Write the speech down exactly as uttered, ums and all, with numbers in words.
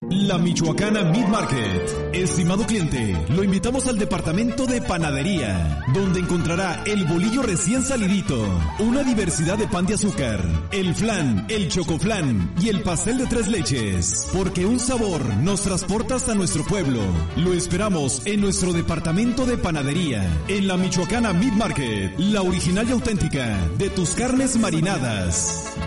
La Michoacana Meat Market. Estimado cliente, lo invitamos al departamento de panadería, donde encontrará el bolillo recién salidito, una diversidad de pan de azúcar, el flan, el chocoflan y el pastel de tres leches, porque un sabor nos transporta hasta nuestro pueblo. Lo esperamos en nuestro departamento de panadería, en la Michoacana Meat Market, la original y auténtica de tus carnes marinadas.